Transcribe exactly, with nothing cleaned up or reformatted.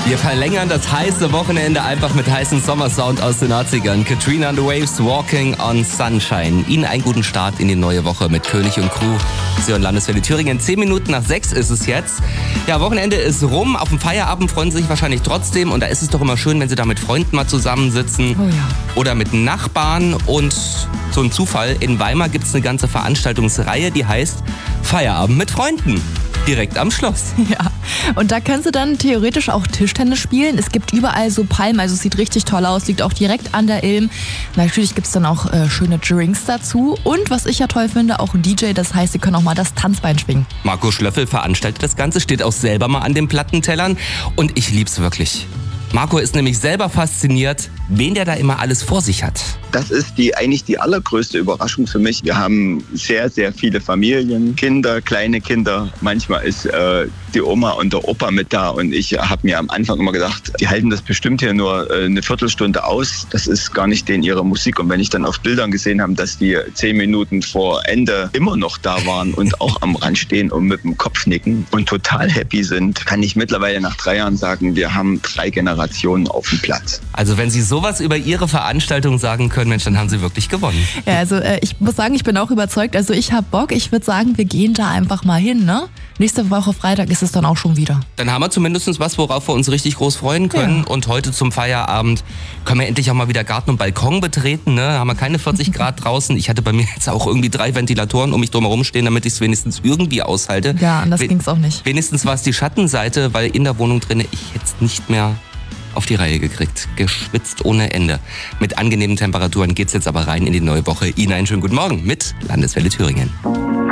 Wir verlängern das heiße Wochenende einfach mit heißem Sommersound aus den achtzigern. Katrina and the Waves, Walking on Sunshine. Ihnen einen guten Start in die neue Woche mit König und Crew. Sie hören Landeswelle Thüringen. Zehn Minuten nach sechs ist es jetzt. Ja, Wochenende ist rum. Auf dem Feierabend freuen Sie sich wahrscheinlich trotzdem. Und da ist es doch immer schön, wenn Sie da mit Freunden mal zusammensitzen. Oh ja. Oder mit Nachbarn. Und so ein Zufall, in Weimar gibt es eine ganze Veranstaltungsreihe, die heißt Feierabend mit Freunden. Direkt am Schloss. Ja, und da kannst du dann theoretisch auch Tischtennis spielen. Es gibt überall so Palmen, also es sieht richtig toll aus, liegt auch direkt an der Ilm. Natürlich gibt es dann auch äh, schöne Drinks dazu. Und was ich ja toll finde, auch ein D J, das heißt, sie können auch mal das Tanzbein schwingen. Marco Schlöffel veranstaltet das Ganze, steht auch selber mal an den Plattentellern und ich lieb's wirklich. Marco ist nämlich selber fasziniert, wen der da immer alles vor sich hat. Das ist die eigentlich die allergrößte Überraschung für mich. Wir haben sehr, sehr viele Familien, Kinder, kleine Kinder. Manchmal ist äh, die Oma und der Opa mit da und ich habe mir am Anfang immer gedacht, die halten das bestimmt hier nur äh, eine Viertelstunde aus. Das ist gar nicht denen ihre Musik. Und wenn ich dann auf Bildern gesehen habe, dass die zehn Minuten vor Ende immer noch da waren und auch am Rand stehen und mit dem Kopf nicken und total happy sind, kann ich mittlerweile nach drei Jahren sagen, wir haben drei Generationen auf dem Platz. Also wenn Sie sowas über Ihre Veranstaltung sagen können, Mensch, dann haben Sie wirklich gewonnen. Ja, also äh, ich muss sagen, ich bin auch überzeugt. Also ich habe Bock. Ich würde sagen, wir gehen da einfach mal hin, ne? Nächste Woche Freitag ist es dann auch schon wieder. Dann haben wir zumindest was, worauf wir uns richtig groß freuen können. Ja. Und heute zum Feierabend können wir endlich auch mal wieder Garten und Balkon betreten. Ne? Haben wir keine vierzig Grad draußen. Ich hatte bei mir jetzt auch irgendwie drei Ventilatoren um mich drumherum stehen, damit ich es wenigstens irgendwie aushalte. Ja, anders We- ging's auch nicht. Wenigstens war es die Schattenseite, weil in der Wohnung drin ich jetzt nicht mehr auf die Reihe gekriegt. Geschwitzt ohne Ende. Mit angenehmen Temperaturen geht's jetzt aber rein in die neue Woche. Ihnen einen schönen guten Morgen mit Landeswelle Thüringen.